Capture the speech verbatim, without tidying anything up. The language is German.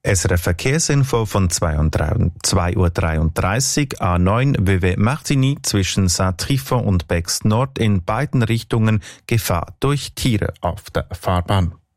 S R F Verkehrsinfo von zwei Uhr dreiunddreißig, A neun Vevey-Martigny zwischen Saint-Trifon und Bex Nord in beiden Richtungen Gefahr durch Tiere auf der Fahrbahn.